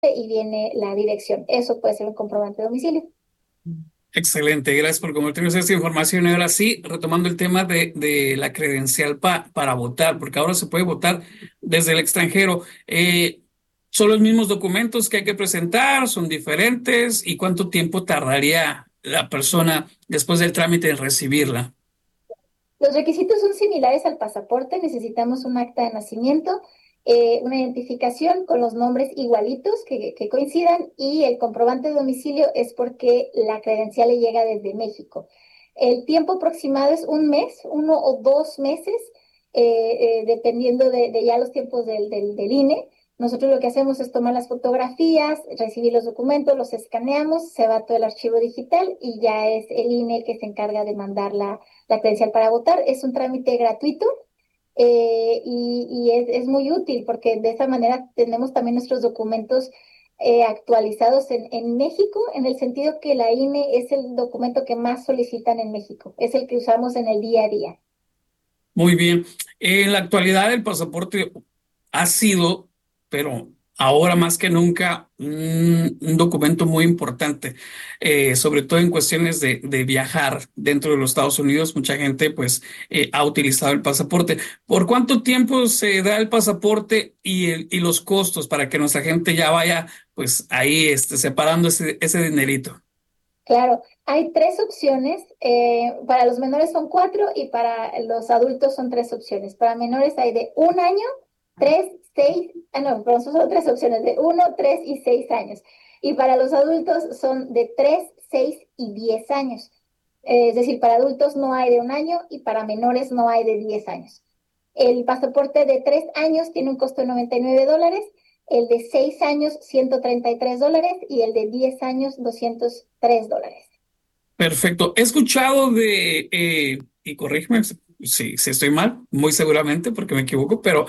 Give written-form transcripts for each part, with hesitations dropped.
y viene la dirección. Eso puede ser un comprobante de domicilio. Excelente, gracias por compartirnos esta información. Y ahora sí, retomando el tema de la credencial para votar, porque ahora se puede votar desde el extranjero. ¿Son los mismos documentos que hay que presentar? ¿Son diferentes? ¿Y cuánto tiempo tardaría la persona después del trámite en recibirla? Los requisitos son similares al pasaporte. Necesitamos un acta de nacimiento, una identificación con los nombres igualitos que coincidan y el comprobante de domicilio es porque la credencial le llega desde México. El tiempo aproximado es un mes, 1 o 2 meses, dependiendo de ya los tiempos del INE. Nosotros lo que hacemos es tomar las fotografías, recibir los documentos, los escaneamos, se va todo el archivo digital y ya es el INE que se encarga de mandar la credencial para votar. Es un trámite gratuito y es muy útil porque de esa manera tenemos también nuestros documentos actualizados en México, en el sentido que la INE es el documento que más solicitan en México, es el que usamos en el día a día. Muy bien. En la actualidad el pasaporte ha sido, pero ahora más que nunca, un documento muy importante, sobre todo en cuestiones de viajar dentro de los Estados Unidos. Mucha gente pues ha utilizado el pasaporte. ¿Por cuánto tiempo se da el pasaporte y los costos para que nuestra gente ya vaya pues ahí separando ese dinerito? Claro, hay tres opciones. Para los menores son cuatro y para los adultos son tres opciones. Para menores hay de 1 año, 3, 6, no, perdón, son solo tres opciones, de 1, 3 y 6 años. Y para los adultos son de 3, 6 y 10 años. Es decir, para adultos no hay de 1 año y para menores no hay de 10 años. El pasaporte de 3 años tiene un costo de $99, el de 6 años $133 y el de 10 años $203. Perfecto. He escuchado y corrígeme si estoy mal, muy seguramente porque me equivoco, pero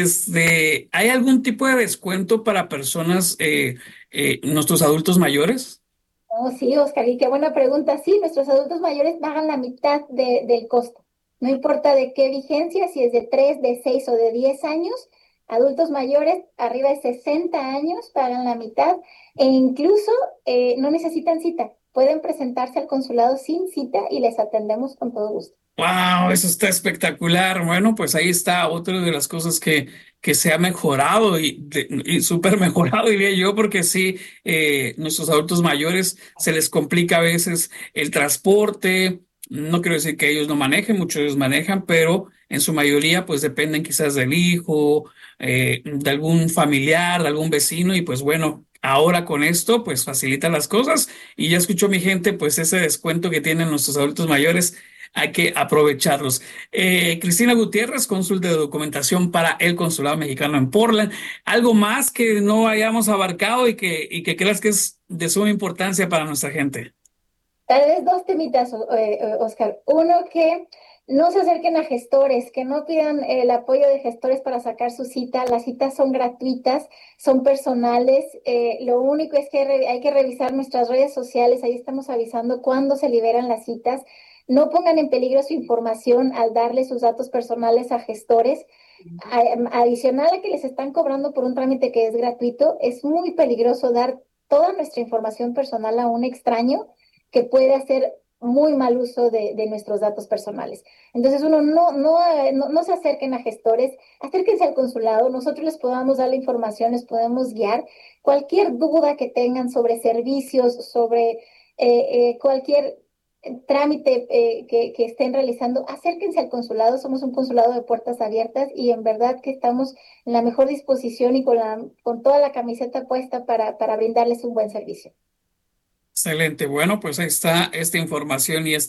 ¿hay algún tipo de descuento para personas, nuestros adultos mayores? Oh, sí, Oscar, y qué buena pregunta. Sí, nuestros adultos mayores pagan la mitad del costo. No importa de qué vigencia, si es de 3, de 6 o de 10 años, adultos mayores arriba de 60 años pagan la mitad e incluso no necesitan cita. Pueden presentarse al consulado sin cita y les atendemos con todo gusto. ¡Wow! Eso está espectacular. Bueno, pues ahí está otra de las cosas que se ha mejorado y súper mejorado, diría yo, porque sí, nuestros adultos mayores se les complica a veces el transporte. No quiero decir que ellos no manejen, muchos de ellos manejan, pero en su mayoría pues dependen quizás del hijo, de algún familiar, de algún vecino y pues bueno. Ahora con esto, pues facilita las cosas y ya escuchó mi gente, pues ese descuento que tienen nuestros adultos mayores hay que aprovecharlos. Cristina Gutiérrez, cónsul de documentación para el Consulado Mexicano en Portland. ¿Algo más que no hayamos abarcado y que creas que es de suma importancia para nuestra gente? Tal vez dos temitas, Oscar. Uno, que no se acerquen a gestores, que no pidan el apoyo de gestores para sacar su cita. Las citas son gratuitas, son personales. Lo único es que hay que revisar nuestras redes sociales. Ahí estamos avisando cuándo se liberan las citas. No pongan en peligro su información al darle sus datos personales a gestores. Adicional a que les están cobrando por un trámite que es gratuito, es muy peligroso dar toda nuestra información personal a un extraño que puede hacer muy mal uso de nuestros datos personales. Entonces, uno no se acerquen a gestores, acérquense al consulado, nosotros les podamos dar la información, les podemos guiar. Cualquier duda que tengan sobre servicios, sobre cualquier trámite que estén realizando, acérquense al consulado, somos un consulado de puertas abiertas y en verdad que estamos en la mejor disposición y con toda la camiseta puesta para brindarles un buen servicio. Excelente. Bueno, pues ahí está esta información y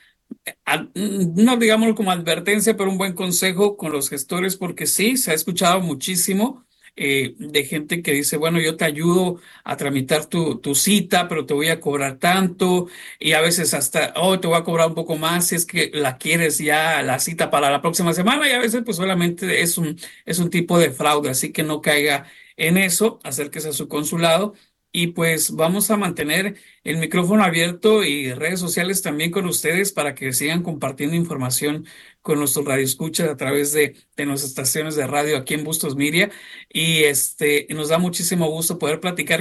no digamos como advertencia, pero un buen consejo con los gestores, porque sí, se ha escuchado muchísimo de gente que dice, bueno, yo te ayudo a tramitar tu cita, pero te voy a cobrar tanto, y a veces hasta, oh, te voy a cobrar un poco más si es que la quieres ya la cita para la próxima semana, y a veces pues solamente es un tipo de fraude, así que no caiga en eso, acérquese a su consulado. Y pues vamos a mantener el micrófono abierto y redes sociales también con ustedes para que sigan compartiendo información con nuestros radioescuchas a través de nuestras estaciones de radio aquí en Bustos Media. Y nos da muchísimo gusto poder platicar